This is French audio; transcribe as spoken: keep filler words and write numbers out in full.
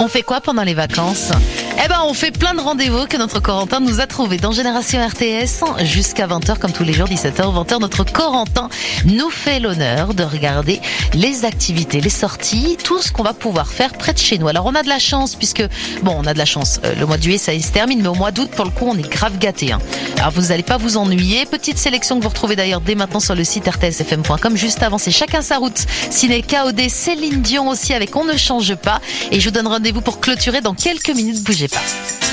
On fait quoi pendant les vacances ? Eh ben, on fait plein de rendez-vous que notre Corentin nous a trouvés dans Génération R T S jusqu'à vingt heures, comme tous les jours, dix-sept heures, vingt heures. Notre Corentin nous fait l'honneur de regarder les activités, les sorties, tout ce qu'on va pouvoir faire près de chez nous. Alors, on a de la chance puisque, bon, on a de la chance. Euh, le mois de juillet, ça y se termine, mais au mois d'août, pour le coup, on est grave gâtés. Hein. Alors, vous n'allez pas vous ennuyer. Petite sélection que vous retrouvez d'ailleurs dès maintenant sur le site r t s f m point com. Juste avant, c'est Chacun sa route. Ciné K O D, Céline Dion aussi avec On ne change pas. Et je vous donne rendez-vous pour clôturer dans quelques minutes. Bougez pas.